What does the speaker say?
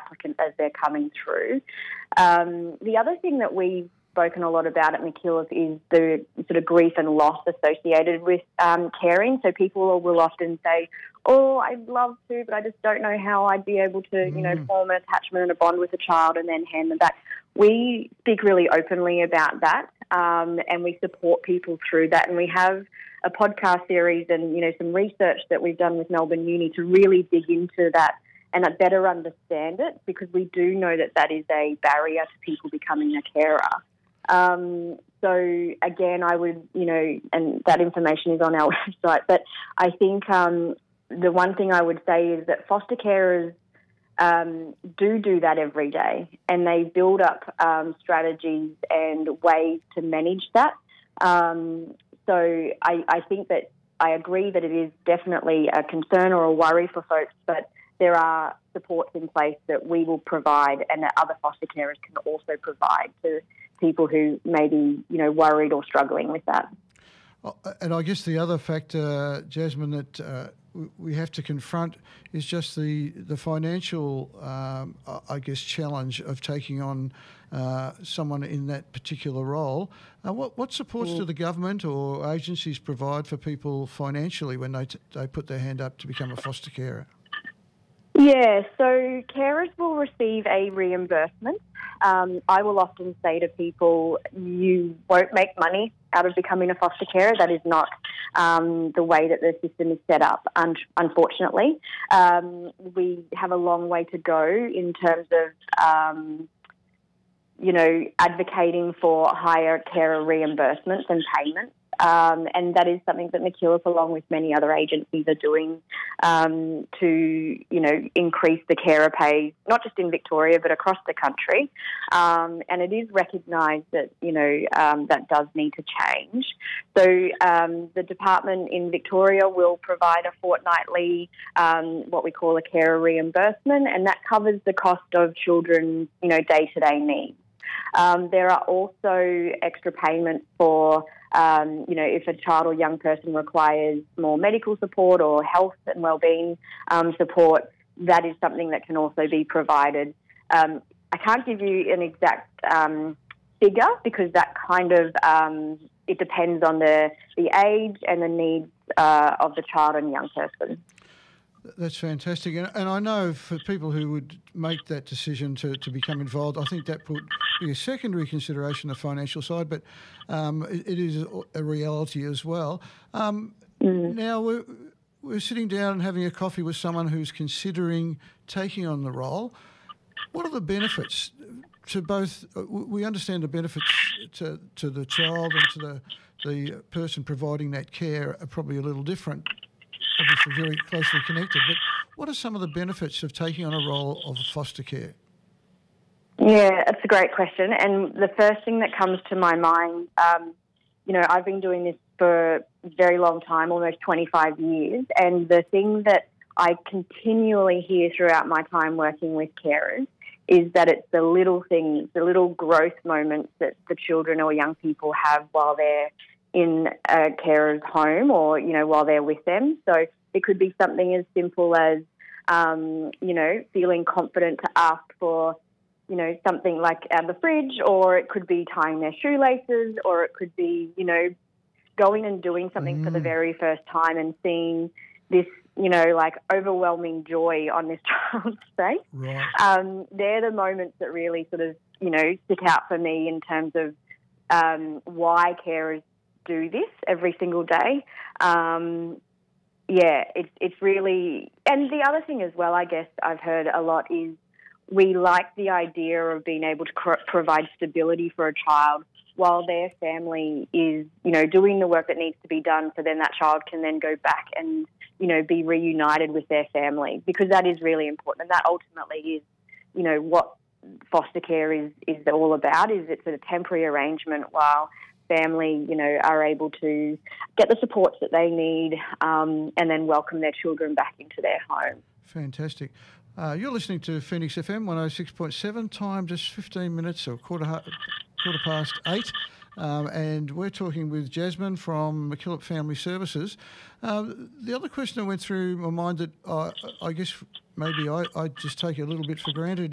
applicants as they're coming through. The other thing that we've spoken a lot about at MacKillop is the sort of grief and loss associated with caring. So people will often say, oh, I'd love to, but I just don't know how I'd be able to, form an attachment and a bond with a child and then hand them back. We speak really openly about that, and we support people through that. And we have a podcast series and, some research that we've done with Melbourne Uni to really dig into that and better understand it, because we do know that is a barrier to people becoming a carer. So again, I would, and that information is on our website, but I think the one thing I would say is that foster carers do that every day, and they build up strategies and ways to manage that. So I think that I agree that it is definitely a concern or a worry for folks, but there are supports in place that we will provide and that other foster carers can also provide to people who may be, worried or struggling with that. And I guess the other factor, Jasmine, that we have to confront is just the financial, challenge of taking on someone in that particular role. What supports do the government or agencies provide for people financially when they put their hand up to become a foster carer? Yeah, so carers will receive a reimbursement. I will often say to people, you won't make money out of becoming a foster carer. That is not the way that the system is set up, unfortunately. We have a long way to go in terms of, advocating for higher carer reimbursements and payments. And that is something that MacKillop, along with many other agencies, are doing to, increase the carer pay, not just in Victoria but across the country. And it is recognised that, that does need to change. So the department in Victoria will provide a fortnightly, what we call a carer reimbursement, and that covers the cost of children's, day-to-day needs. There are also extra payments for if a child or young person requires more medical support or health and wellbeing support, that is something that can also be provided. I can't give you an exact figure because that kind of it depends on the age and the needs of the child and young person. That's fantastic. And I know for people who would make that decision to become involved, I think that would be a secondary consideration, the financial side, but it is a reality as well. Now, we're sitting down and having a coffee with someone who's considering taking on the role. What are the benefits to both? We understand the benefits to the child and to the person providing that care are probably a little different, obviously very closely connected, but what are some of the benefits of taking on a role of foster care? Yeah, that's a great question. And the first thing that comes to my mind, I've been doing this for a very long time, almost 25 years, and the thing that I continually hear throughout my time working with carers is that it's the little things, the little growth moments that the children or young people have while they're in a carer's home or, while they're with them. So it could be something as simple as, feeling confident to ask for, something like out of the fridge, or it could be tying their shoelaces, or it could be, going and doing something for the very first time and seeing this, overwhelming joy on this child's face. Right. They're the moments that really sort of, stick out for me in terms of why carers do this every single day. It's really... And the other thing as well, I guess I've heard a lot is we like the idea of being able to provide stability for a child while their family is, doing the work that needs to be done, so then that child can then go back and, be reunited with their family, because that is really important. And that ultimately is, what foster care is all about, is it's a temporary arrangement while family, are able to get the supports that they need and then welcome their children back into their home. Fantastic. You're listening to Phoenix FM 106.7, time just 15 minutes or quarter past 8. And we're talking with Jasmine from MacKillop Family Services. The other question that went through my mind that I guess maybe I just take a little bit for granted